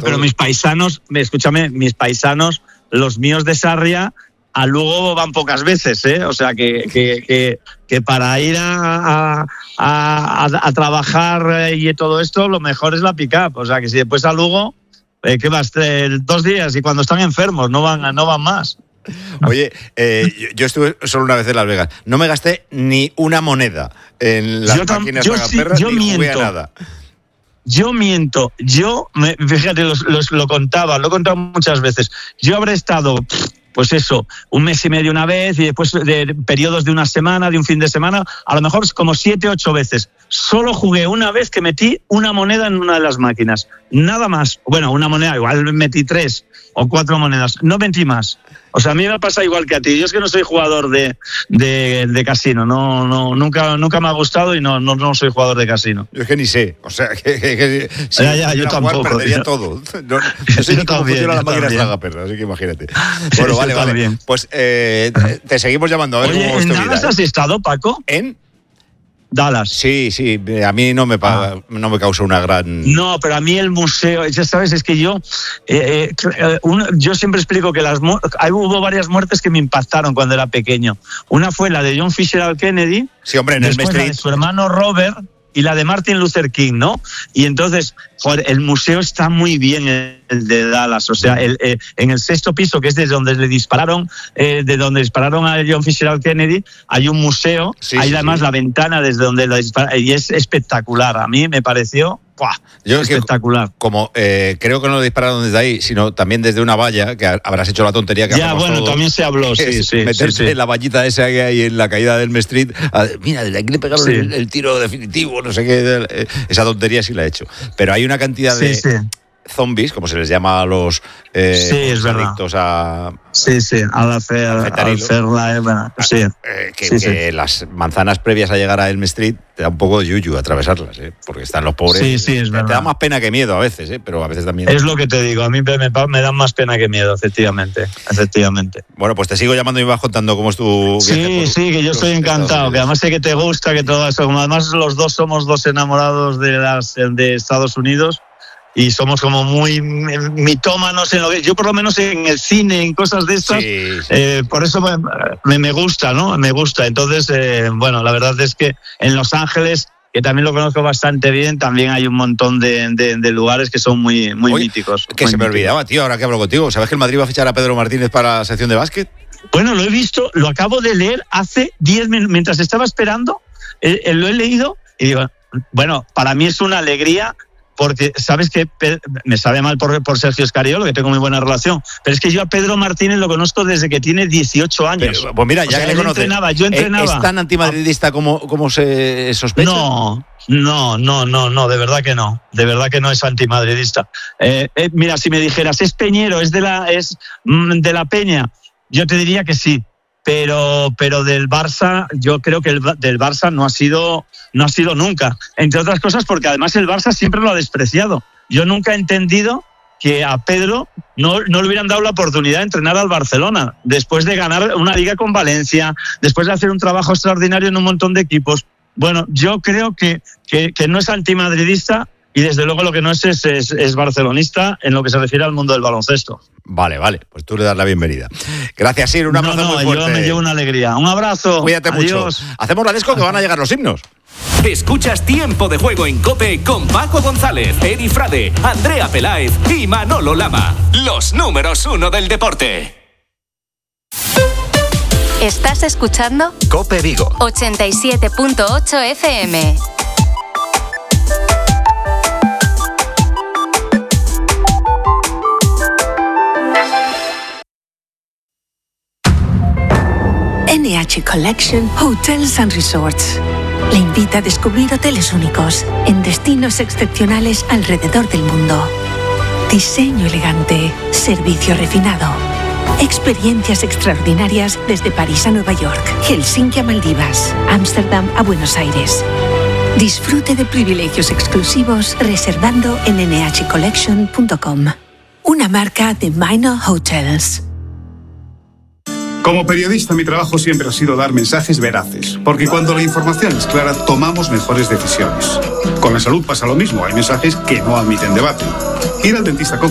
Pero mis paisanos, escúchame, mis paisanos, los míos de Sarria, a Lugo van pocas veces, ¿eh? O sea que para ir a trabajar y todo esto, lo mejor es la pick-up. O sea que si después a Lugo, ¿qué vas? 2 días y cuando están enfermos no van más. Oye, yo estuve solo una vez en Las Vegas. No me gasté ni una moneda en las máquinas tragaperras, ni jugué a nada. Yo miento. Fíjate, lo contaba, lo he contado muchas veces. Yo habré estado, pues eso, 1 mes y medio una vez y después de periodos de una semana, de un fin de semana, a lo mejor como 7, 8 veces. Solo jugué una vez que metí una moneda en una de las máquinas. Nada más. Bueno, una moneda, igual metí 3 o 4 monedas. No metí más. O sea, a mí me pasa igual que a ti. Yo es que no soy jugador de casino. Nunca me ha gustado y no soy jugador de casino. Yo es que ni sé. O sea, que si yo tampoco. Perdería todo. No sé ni cómo funciona la máquina tragaperras, así que imagínate. Bueno, vale. Pues te seguimos llamando. A ver. Oye, ¿en Dallas has estado, Paco? ¿En? Dallas. Sí, a mí no me causa una gran... No, pero a mí el museo, ya sabes, es que yo siempre explico que hubo varias muertes que me impactaron cuando era pequeño. Una fue la de John Fitzgerald Kennedy, sí, hombre, en el después la de su hermano Robert y la de Martin Luther King, ¿no? Y entonces, joder, el museo está muy bien, el de Dallas, o sea, en el 6º piso, que es desde donde le dispararon, a John Fitzgerald Kennedy, hay un museo, además la ventana desde donde lo dispararon, y es espectacular. A mí me pareció espectacular. Como creo que no lo dispararon desde ahí, sino también desde una valla, que habrás hecho la tontería que hacemos todos. También se habló, meterse en la vallita esa que hay en la caída del Elm Street. Mira, desde aquí le pegaron el tiro definitivo, no sé qué. Esa tontería sí la he hecho. Pero hay una cantidad de zombies, como se les llama a los adictos a... a la que las manzanas previas a llegar a Elm Street te da un poco de yuyu atravesarlas, porque están los pobres. Es verdad. Te da más pena que miedo a veces, pero a veces también... Es lo que te digo, a mí me dan más pena que miedo, efectivamente. Bueno, pues te sigo llamando y me vas contando cómo es tu viaje. Sí, que yo estoy encantado, que además sé que te gusta, que todo eso, como además los dos somos dos enamorados de Estados Unidos, y somos como muy mitómanos en lo que yo, por lo menos en el cine, en cosas de estas, por eso me gusta, ¿no? Me gusta. Entonces, la verdad es que en Los Ángeles, que también lo conozco bastante bien, también hay un montón de lugares que son muy míticos. Que se me olvidaba, tío, ahora que hablo contigo. ¿Sabes que el Madrid va a fichar a Pedro Martínez para la sección de básquet? Bueno, lo he visto, lo acabo de leer hace 10 minutos, mientras estaba esperando, lo he leído y digo, bueno, para mí es una alegría. Porque sabes que me sabe mal por Sergio Escariolo, que tengo muy buena relación, pero es que yo a Pedro Martínez lo conozco desde que tiene 18 años. Pero, pues mira, ya que le conoces, yo entrenaba. ¿Es tan antimadridista como se sospecha? No, de verdad que no. De verdad que no es antimadridista. Mira, si me dijeras, ¿es peñero, es de la Peña? Yo te diría que sí. Pero del Barça, yo creo que del Barça no ha sido nunca. Entre otras cosas porque además el Barça siempre lo ha despreciado. Yo nunca he entendido que a Pedro no le hubieran dado la oportunidad de entrenar al Barcelona, después de ganar una liga con Valencia, después de hacer un trabajo extraordinario en un montón de equipos. Bueno, yo creo que no es antimadridista y desde luego lo que no es barcelonista en lo que se refiere al mundo del baloncesto. Vale, pues tú le das la bienvenida. Gracias, Sir, un abrazo muy fuerte. Yo me llevo una alegría. Un abrazo. Cuídate mucho. Hacemos la disco que van a llegar los himnos. Escuchas Tiempo de Juego en COPE con Paco González, Edi Frade, Andrea Peláez y Manolo Lama. Los números 1 del deporte. ¿Estás escuchando? COPE Vigo 87.8 FM. NH Collection Hotels and Resorts le invita a descubrir hoteles únicos en destinos excepcionales alrededor del mundo. Diseño elegante, servicio refinado, experiencias extraordinarias desde París a Nueva York, Helsinki a Maldivas, Ámsterdam a Buenos Aires. Disfrute de privilegios exclusivos reservando en nhcollection.com. Una marca de Minor Hotels. Como periodista, mi trabajo siempre ha sido dar mensajes veraces, porque cuando la información es clara, tomamos mejores decisiones. Con la salud pasa lo mismo, hay mensajes que no admiten debate. Ir al dentista con